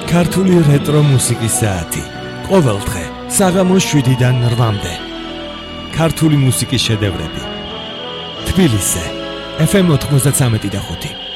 ქართული რეტრო მუსიკის საათი. ყოველდღე საღამოს 7-დან 8-მდე. ქართული მუსიკის შედევრები. თბილისზე FM 93.5.